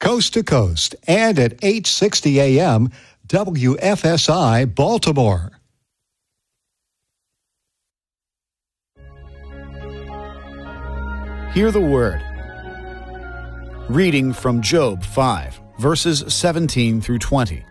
coast to coast, and at 8:60 a.m. WFSI Baltimore. Hear the word. Reading from Job 5, verses 17 through 20.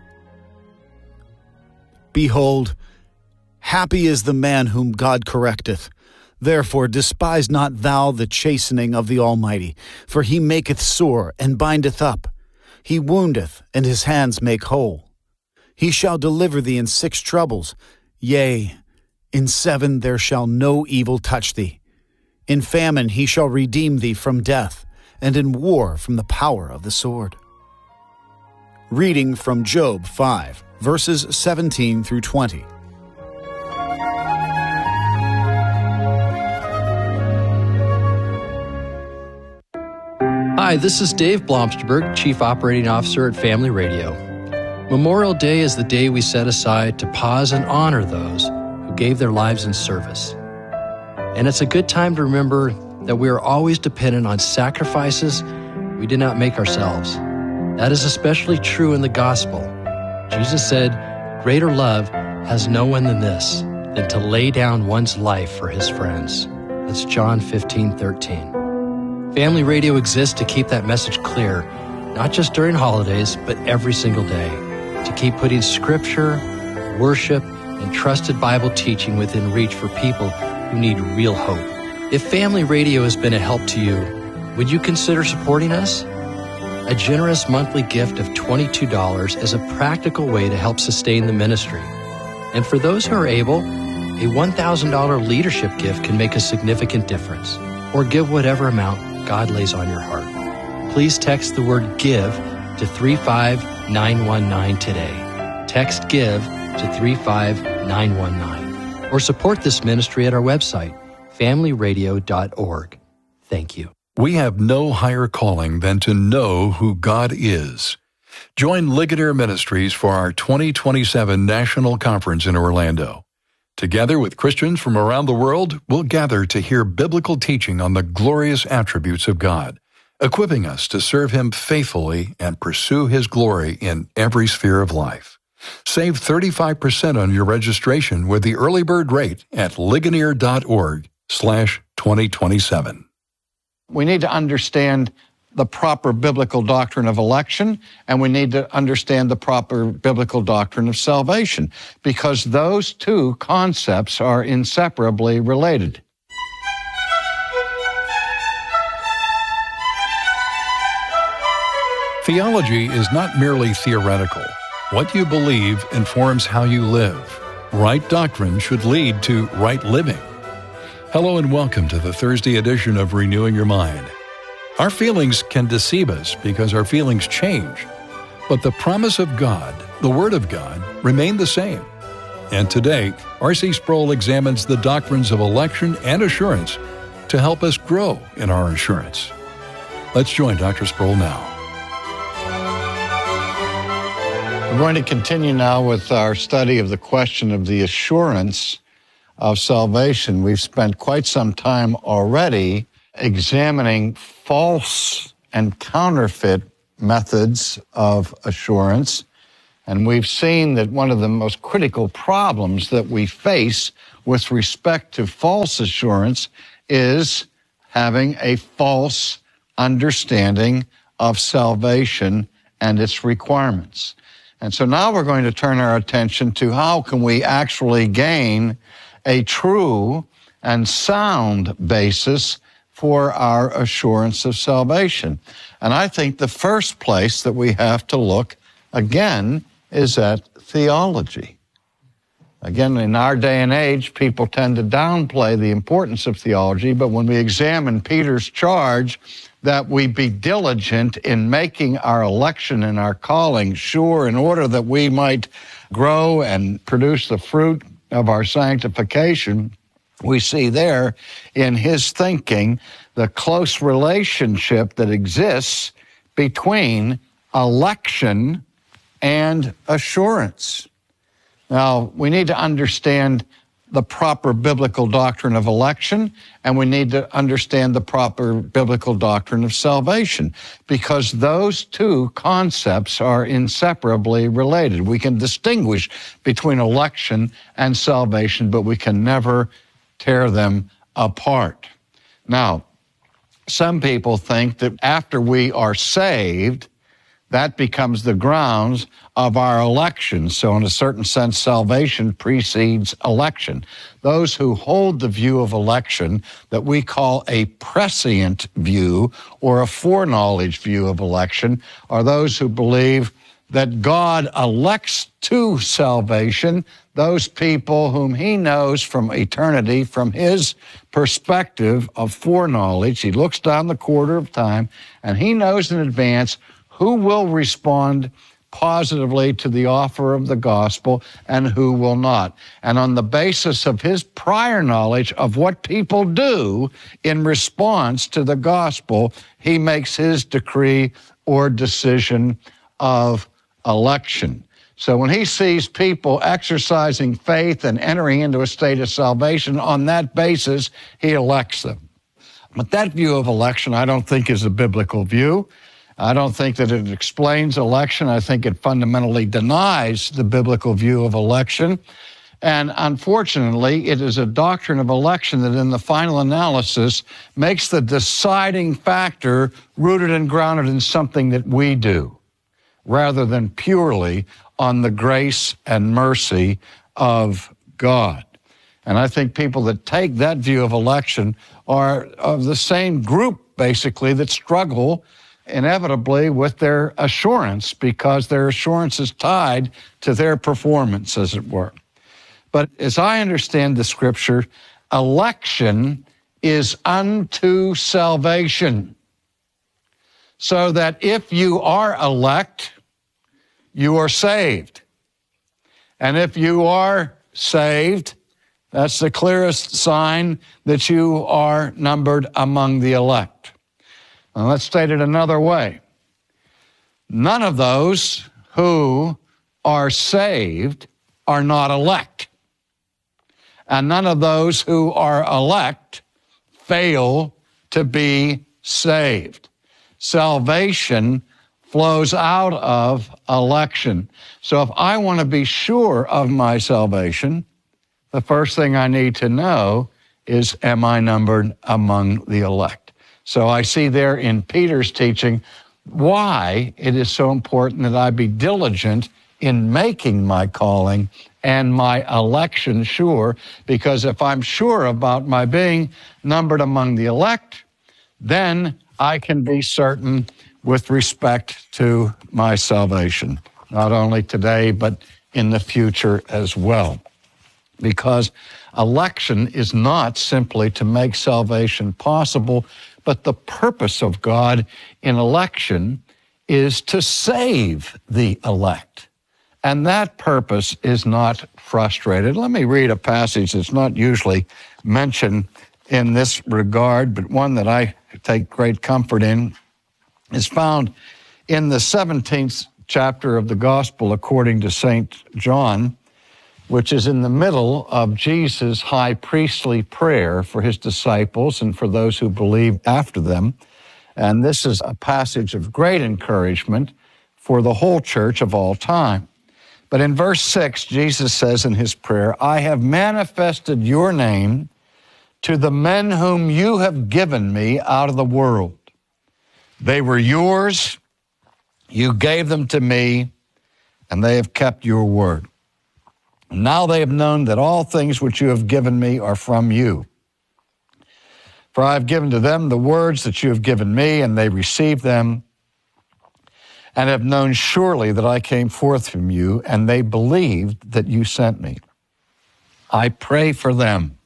Behold, happy is the man whom God correcteth. Therefore despise not thou the chastening of the Almighty, for he maketh sore and bindeth up. He woundeth, and his hands make whole. He shall deliver thee in 6 troubles. Yea, in 7 there shall no evil touch thee. In famine he shall redeem thee from death, and in war from the power of the sword. Reading from Job 5, verses 17 through 20. Hi, this is Dave Blomsterberg, Chief Operating Officer at Family Radio. Memorial Day is the day we set aside to pause and honor those who gave their lives in service. And it's a good time to remember that we are always dependent on sacrifices we did not make ourselves. That is especially true in the gospel. Jesus said, "Greater love has no one than this, than to lay down one's life for his friends." That's John 15:13. Family Radio exists to keep that message clear, not just during holidays, but every single day, to keep putting scripture, worship, and trusted Bible teaching within reach for people who need real hope. If Family Radio has been a help to you, would you consider supporting us? A generous monthly gift of $22 is a practical way to help sustain the ministry. And for those who are able, a $1,000 leadership gift can make a significant difference. Or give whatever amount God lays on your heart. Please text the word GIVE to 35919 today. Text GIVE to 35919. Or support this ministry at our website, familyradio.org. Thank you. We have no higher calling than to know who God is. Join Ligonier Ministries for our 2027 National Conference in Orlando. Together with Christians from around the world, we'll gather to hear biblical teaching on the glorious attributes of God, equipping us to serve Him faithfully and pursue His glory in every sphere of life. Save 35% on your registration with the early bird rate at ligonier.org/2027. We need to understand the proper biblical doctrine of election, and we need to understand the proper biblical doctrine of salvation, because those two concepts are inseparably related. Theology is not merely theoretical. What you believe informs how you live. Right doctrine should lead to right living. Hello and welcome to the Thursday edition of Renewing Your Mind. Our feelings can deceive us because our feelings change. But the promise of God, the Word of God, remain the same. And today, R.C. Sproul examines the doctrines of election and assurance to help us grow in our assurance. Let's join Dr. Sproul now. We're going to continue now with our study of the question of the assurance of salvation. We've spent quite some time already examining false and counterfeit methods of assurance. And we've seen that one of the most critical problems that we face with respect to false assurance is having a false understanding of salvation and its requirements. And so now we're going to turn our attention to how can we actually gain a true and sound basis for our assurance of salvation. And I think the first place that we have to look, again, is at theology. Again, in our day and age, people tend to downplay the importance of theology, but when we examine Peter's charge that we be diligent in making our election and our calling sure in order that we might grow and produce the fruit of our sanctification, we see there in his thinking the close relationship that exists between election and assurance. Now, we need to understand the proper biblical doctrine of election, and we need to understand the proper biblical doctrine of salvation, because those two concepts are inseparably related. We can distinguish between election and salvation, but we can never tear them apart. Now, some people think that after we are saved, that becomes the grounds of our election. So in a certain sense, salvation precedes election. Those who hold the view of election that we call a prescient view or a foreknowledge view of election are those who believe that God elects to salvation those people whom he knows from eternity, from his perspective of foreknowledge. He looks down the quarter of time, and he knows in advance who will respond positively to the offer of the gospel and who will not. And on the basis of his prior knowledge of what people do in response to the gospel, he makes his decree or decision of election. So when he sees people exercising faith and entering into a state of salvation, on that basis, he elects them. But that view of election, I don't think, is a biblical view. I don't think that it explains election. I think it fundamentally denies the biblical view of election. And unfortunately, it is a doctrine of election that in the final analysis makes the deciding factor rooted and grounded in something that we do, rather than purely on the grace and mercy of God. And I think people that take that view of election are of the same group, basically, that struggle inevitably with their assurance, because their assurance is tied to their performance, as it were. But as I understand the scripture, election is unto salvation. So that if you are elect, you are saved. And if you are saved, that's the clearest sign that you are numbered among the elect. Now, let's state it another way. None of those who are saved are not elect. And none of those who are elect fail to be saved. Salvation flows out of election. So if I want to be sure of my salvation, the first thing I need to know is, am I numbered among the elect? So I see there in Peter's teaching why it is so important that I be diligent in making my calling and my election sure, because if I'm sure about my being numbered among the elect, then I can be certain with respect to my salvation, not only today, but in the future as well. Because election is not simply to make salvation possible, but the purpose of God in election is to save the elect. And that purpose is not frustrated. Let me read a passage that's not usually mentioned in this regard, but one that I take great comfort in. Is found in the 17th chapter of the Gospel according to St. John, which is in the middle of Jesus' high priestly prayer for his disciples and for those who believe after them. And this is a passage of great encouragement for the whole church of all time. But in verse 6, Jesus says in his prayer, I have manifested your name to the men whom you have given me out of the world. They were yours, you gave them to me, and they have kept your word. Now they have known that all things which you have given me are from you. For I have given to them the words that you have given me, and they received them, and have known surely that I came forth from you, and they believed that you sent me. I pray for them.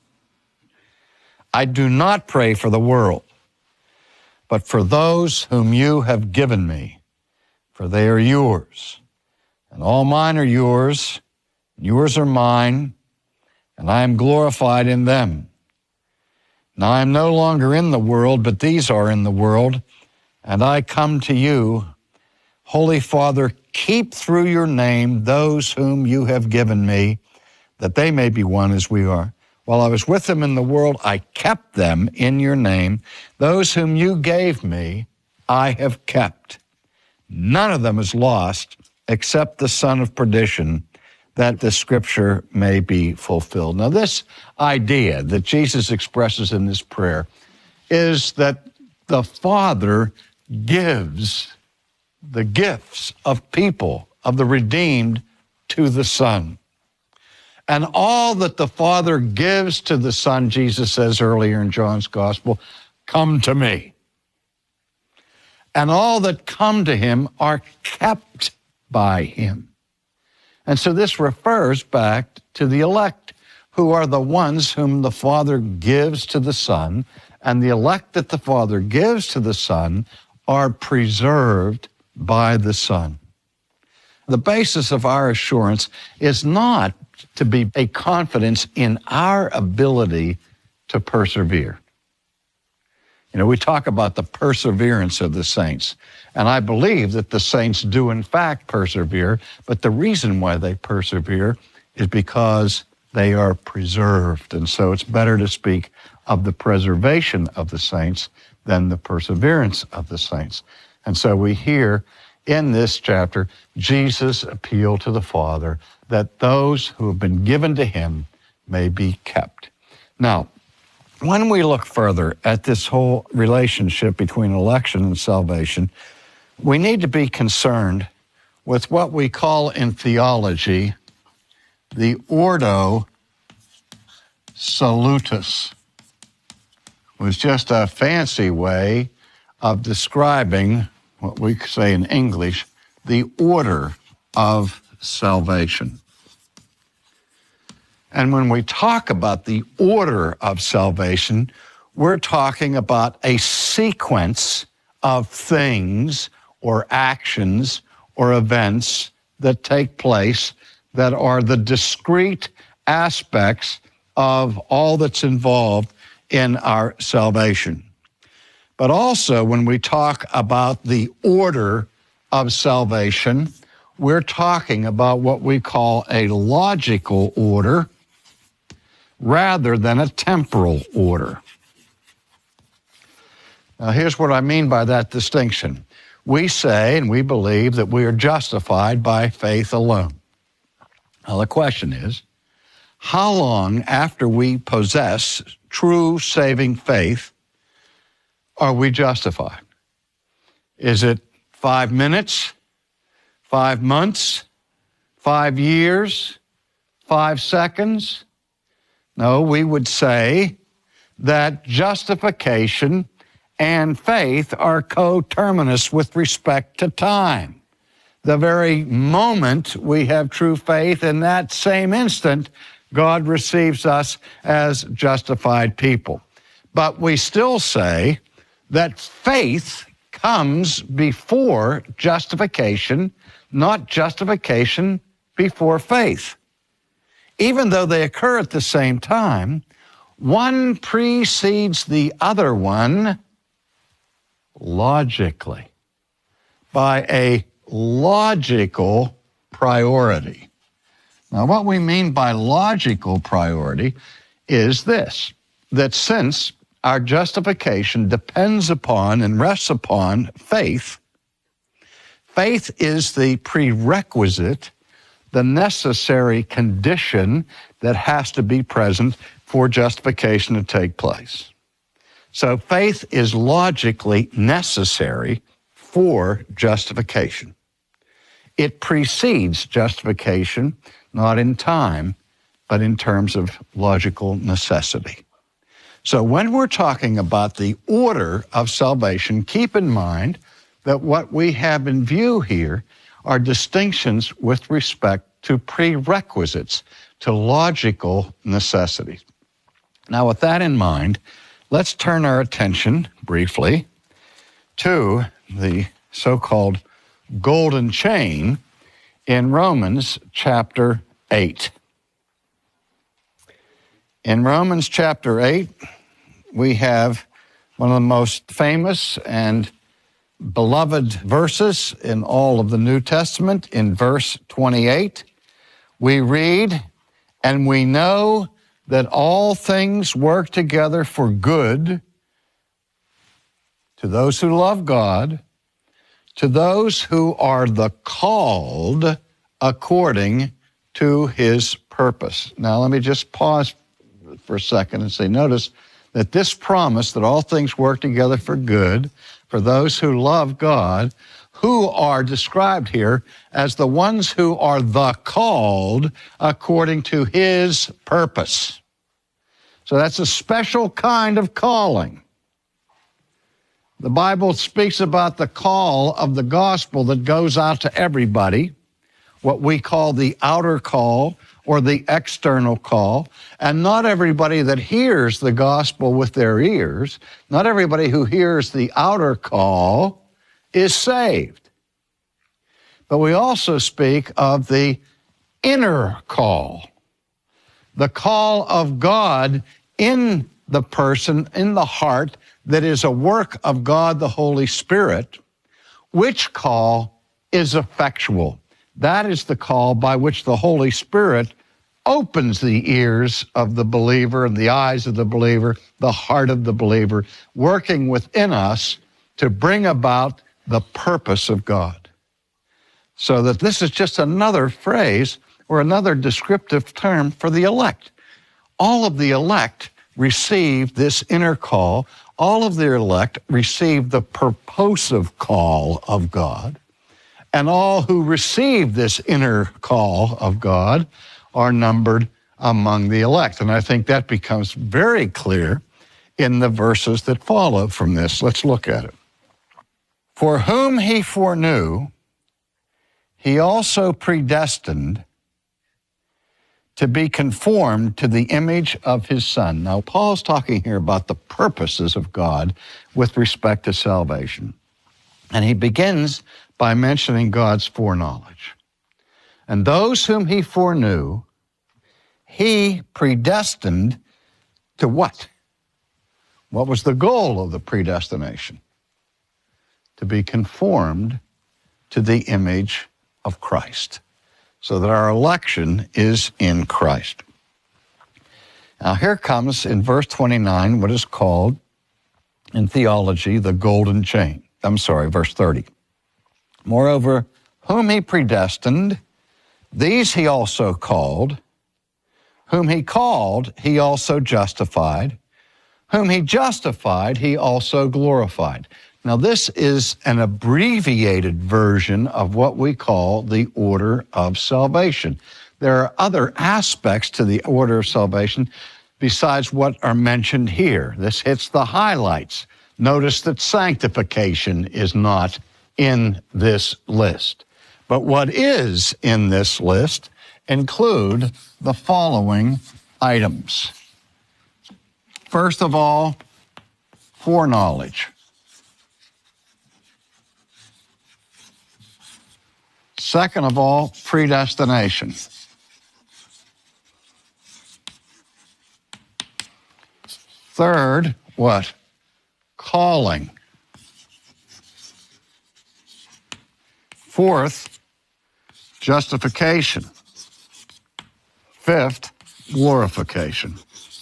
I do not pray for the world, but for those whom you have given me, for they are yours. And all mine are yours, yours are mine, and I am glorified in them. Now I am no longer in the world, but these are in the world, and I come to you. Holy Father, keep through your name those whom you have given me, that they may be one as we are. While I was with them in the world, I kept them in your name. Those whom you gave me, I have kept. None of them is lost except the son of perdition, that the scripture may be fulfilled. Now, this idea that Jesus expresses in this prayer is that the Father gives the gifts of people, of the redeemed, to the Son. And all that the Father gives to the Son, Jesus says earlier in John's Gospel, come to me. And all that come to him are kept by him. And so this refers back to the elect, who are the ones whom the Father gives to the Son, and the elect that the Father gives to the Son are preserved by the Son. The basis of our assurance is not to be a confidence in our ability to persevere. You know, we talk about the perseverance of the saints, and I believe that the saints do in fact persevere, but the reason why they persevere is because they are preserved. And so it's better to speak of the preservation of the saints than the perseverance of the saints. And so we hear in this chapter Jesus appeal to the Father that those who have been given to him may be kept. Now, when we look further at this whole relationship between election and salvation, we need to be concerned with what we call in theology the ordo salutis. It was just a fancy way of describing what we say in English, the order of salvation. And when we talk about the order of salvation, we're talking about a sequence of things or actions or events that take place that are the discrete aspects of all that's involved in our salvation. But also, when we talk about the order of salvation, we're talking about what we call a logical order rather than a temporal order. Now, here's what I mean by that distinction. We say and we believe that we are justified by faith alone. Now, the question is, how long after we possess true saving faith are we justified? Is it 5 minutes, 5 months, 5 years, 5 seconds? No, we would say that justification and faith are coterminous with respect to time. The very moment we have true faith, in that same instant, God receives us as justified people. But we still say that faith comes before justification, not justification before faith. Even though they occur at the same time, one precedes the other one logically, by a logical priority. Now, what we mean by logical priority is this, that since our justification depends upon and rests upon faith, faith is the prerequisite, the necessary condition that has to be present for justification to take place. So faith is logically necessary for justification. It precedes justification, not in time, but in terms of logical necessity. So when we're talking about the order of salvation, keep in mind that what we have in view here are distinctions with respect to prerequisites, to logical necessities. Now, with that in mind, let's turn our attention briefly to the so-called golden chain in Romans chapter 8. In Romans chapter 8, we have one of the most famous and beloved verses in all of the New Testament. In verse 28, we read, And we know that all things work together for good to those who love God, to those who are the called according to his purpose. Now, let me just pause for a second and say, notice that this promise that all things work together for good for those who love God, who are described here as the ones who are the called according to his purpose. So that's a special kind of calling. The Bible speaks about the call of the gospel that goes out to everybody, what we call the outer call or the external call. And not everybody that hears the gospel with their ears, not everybody who hears the outer call is saved. But we also speak of the inner call, the call of God in the person, in the heart, that is a work of God the Holy Spirit, which call is effectual. That is the call by which the Holy Spirit opens the ears of the believer and the eyes of the believer, the heart of the believer, working within us to bring about the purpose of God. So that this is just another phrase or another descriptive term for the elect. All of the elect receive this inner call. All of the elect receive the purposive call of God. And all who receive this inner call of God are numbered among the elect. And I think that becomes very clear in the verses that follow from this. Let's look at it. For whom he foreknew, he also predestined to be conformed to the image of his Son. Now, Paul's talking here about the purposes of God with respect to salvation. And he begins by mentioning God's foreknowledge. And those whom he foreknew, he predestined to what? What was the goal of the predestination? To be conformed to the image of Christ, so that our election is in Christ. Now here comes in verse 29 what is called in theology the golden chain. Verse 30. Moreover, whom he predestined, these he also called. Whom he called, he also justified. Whom he justified, he also glorified. Now, this is an abbreviated version of what we call the order of salvation. There are other aspects to the order of salvation besides what are mentioned here. This hits the highlights. Notice that sanctification is not in this list. But what is in this list include the following items. First of all, foreknowledge. Second of all, predestination. Third, what? Calling. Fourth, justification. Fifth, glorification.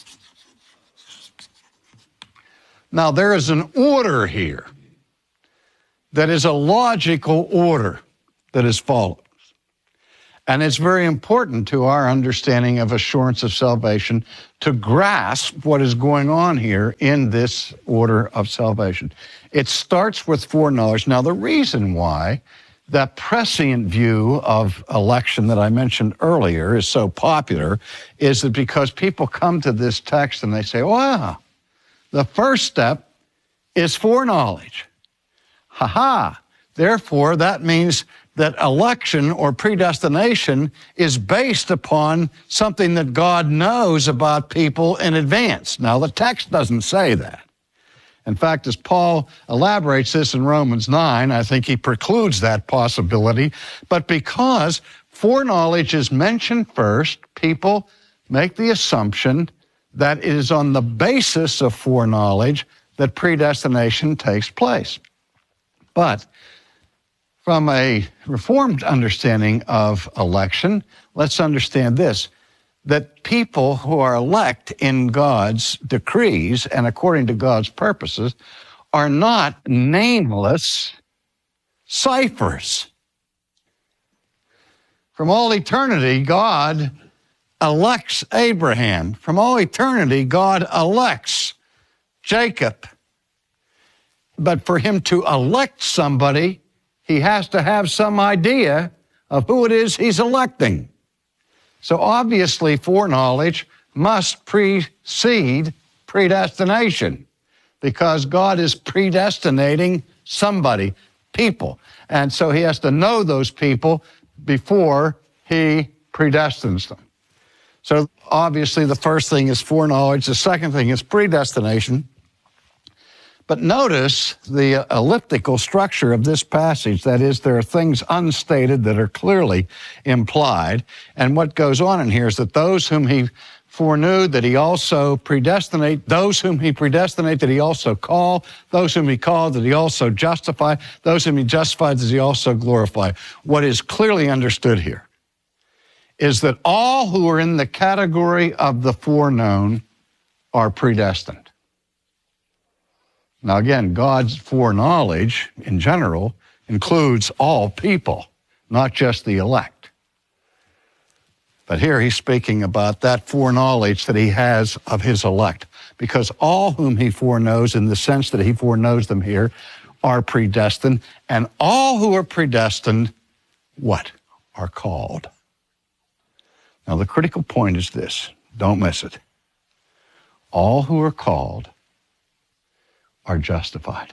Now, there is an order here that is a logical order that is follows. And it's very important to our understanding of assurance of salvation to grasp what is going on here in this order of salvation. It starts with foreknowledge. Now, the reason why that prescient view of election that I mentioned earlier is so popular is that because people come to this text and they say, wow, the first step is foreknowledge. Therefore, that means that election or predestination is based upon something that God knows about people in advance. Now, the text doesn't say that. In fact, as Paul elaborates this in Romans 9, I think he precludes that possibility. But because foreknowledge is mentioned first, people make the assumption that it is on the basis of foreknowledge that predestination takes place. But from a Reformed understanding of election, let's understand this. that people who are elect in God's decrees and according to God's purposes are not nameless ciphers. From all eternity, God elects Abraham. From all eternity, God elects Jacob. But for him to elect somebody, he has to have some idea of who it is he's electing. So obviously, foreknowledge must precede predestination, because God is predestinating somebody, people. And so he has to know those people before he predestines them. So obviously the first thing is foreknowledge. The second thing is predestination. But notice the elliptical structure of this passage. That is, there are things unstated that are clearly implied. And what goes on in here is that those whom he foreknew, that he also predestinate, those whom he predestinate, that he also call, those whom he called, that he also justify, those whom he justified, that he also glorify. What is clearly understood here is that all who are in the category of the foreknown are predestined. Now again, God's foreknowledge in general includes all people, not just the elect. But here he's speaking about that foreknowledge that he has of his elect, because all whom he foreknows, in the sense that he foreknows them here, are predestined, and all who are predestined, what? Are called. Now the critical point is this, don't miss it. All who are called are justified.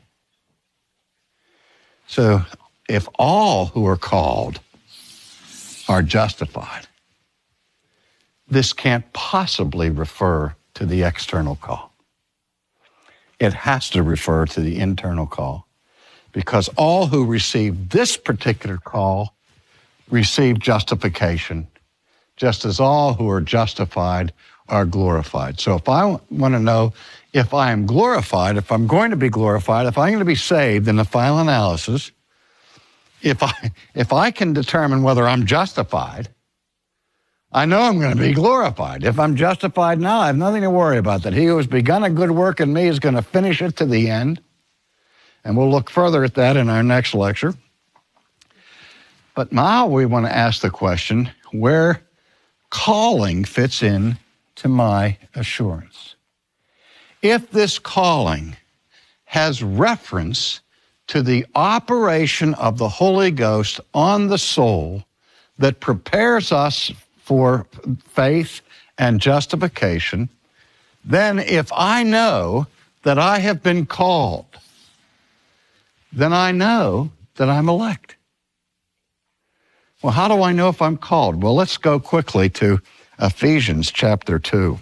So if all who are called are justified, this can't possibly refer to the external call. It has to refer to the internal call, because all who receive this particular call receive justification, just as all who are justified are glorified. So if I want to know if I am glorified, if I'm going to be glorified, if I'm going to be saved in the final analysis, if I can determine whether I'm justified, I know I'm going to be glorified. If I'm justified now, I have nothing to worry about. That he who has begun a good work in me is going to finish it to the end. And we'll look further at that in our next lecture. But now we want to ask the question where calling fits in to my assurance. If this calling has reference to the operation of the Holy Ghost on the soul that prepares us for faith and justification, then if I know that I have been called, then I know that I'm elect. Well, how do I know if I'm called? Well, let's go quickly to Ephesians chapter 2.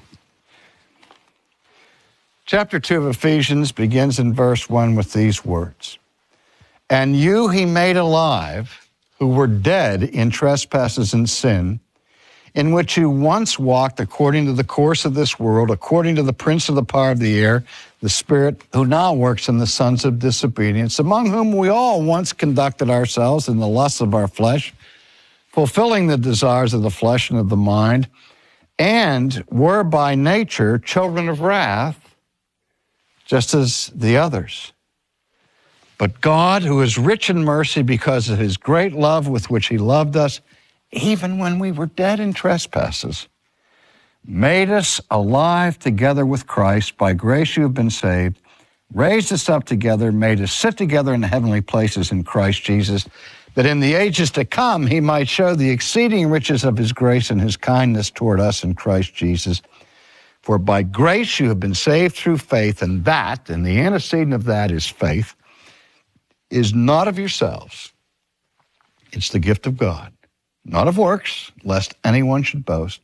Chapter 2 of Ephesians begins in verse 1 with these words. And you he made alive, who were dead in trespasses and sin, in which you once walked according to the course of this world, according to the prince of the power of the air, the spirit who now works in the sons of disobedience, among whom we all once conducted ourselves in the lusts of our flesh, fulfilling the desires of the flesh and of the mind, and were by nature children of wrath, just as the others. But God, who is rich in mercy because of his great love with which he loved us, even when we were dead in trespasses, made us alive together with Christ. By grace you have been saved, raised us up together, made us sit together in heavenly places in Christ Jesus, that in the ages to come he might show the exceeding riches of his grace and his kindness toward us in Christ Jesus. For by grace you have been saved through faith, and that, and the antecedent of that is faith, is not of yourselves. It's the gift of God, not of works, lest anyone should boast.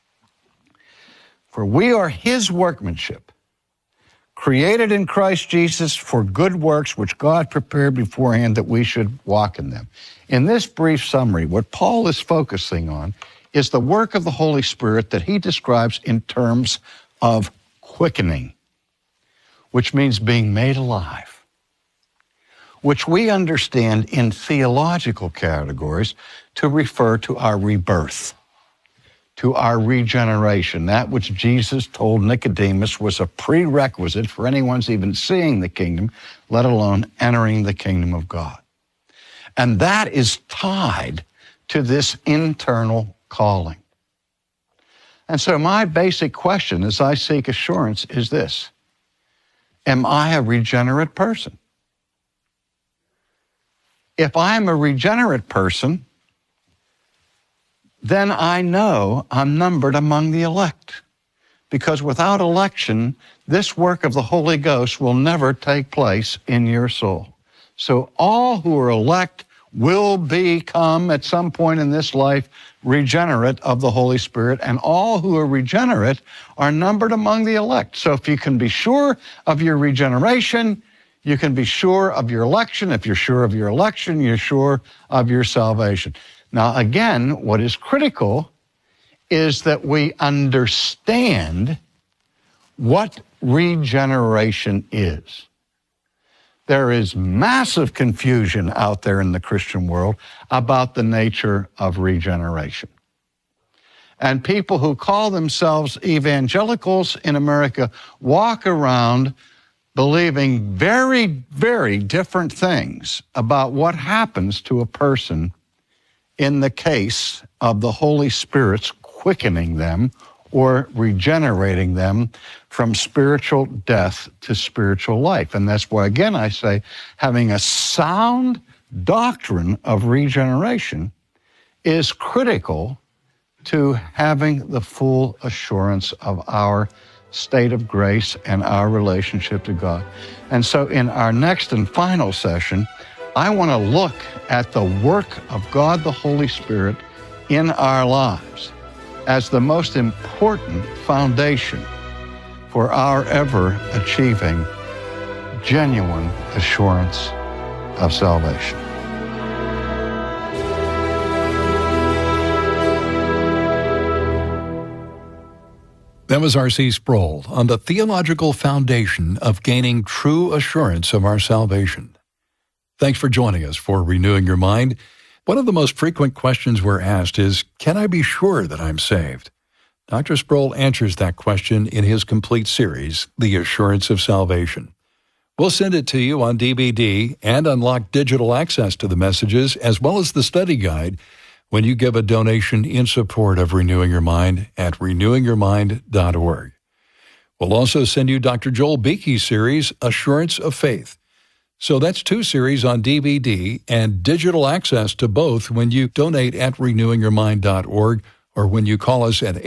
For we are his workmanship, created in Christ Jesus for good works, which God prepared beforehand that we should walk in them. In this brief summary, what Paul is focusing on is the work of the Holy Spirit that he describes in terms of quickening, which means being made alive, which we understand in theological categories to refer to our rebirth, to our regeneration, that which Jesus told Nicodemus was a prerequisite for anyone's even seeing the kingdom, let alone entering the kingdom of God. And that is tied to this internal calling. And so my basic question as I seek assurance is this: am I a regenerate person? If I'm a regenerate person, then I know I'm numbered among the elect. Because without election, this work of the Holy Ghost will never take place in your soul. So all who are elect will become, at some point in this life, regenerate of the Holy Spirit, and all who are regenerate are numbered among the elect. So if you can be sure of your regeneration, you can be sure of your election. If you're sure of your election, you're sure of your salvation. Now, again, what is critical is that we understand what regeneration is. There is massive confusion out there in the Christian world about the nature of regeneration. And people who call themselves evangelicals in America walk around believing very, very different things about what happens to a person in the case of the Holy Spirit's quickening them or regenerating them from spiritual death to spiritual life. And that's why, again, I say having a sound doctrine of regeneration is critical to having the full assurance of our state of grace and our relationship to God. And so in our next and final session, I want to look at the work of God the Holy Spirit in our lives as the most important foundation for our ever achieving genuine assurance of salvation. That was R.C. Sproul on the theological foundation of gaining true assurance of our salvation. Thanks for joining us for Renewing Your Mind. One of the most frequent questions we're asked is, can I be sure that I'm saved? Dr. Sproul answers that question in his complete series, The Assurance of Salvation. We'll send it to you on DVD and unlock digital access to the messages as well as the study guide when you give a donation in support of Renewing Your Mind at renewingyourmind.org. We'll also send you Dr. Joel Beeke's series, Assurance of Faith. So that's 2 series on DVD and digital access to both when you donate at renewingyourmind.org or when you call us at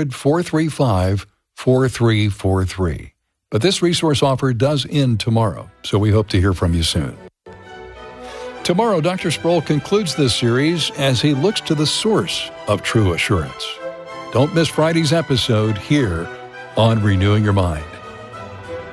800-435-4343. But this resource offer does end tomorrow, so we hope to hear from you soon. Tomorrow, Dr. Sproul concludes this series as he looks to the source of true assurance. Don't miss Friday's episode here on Renewing Your Mind.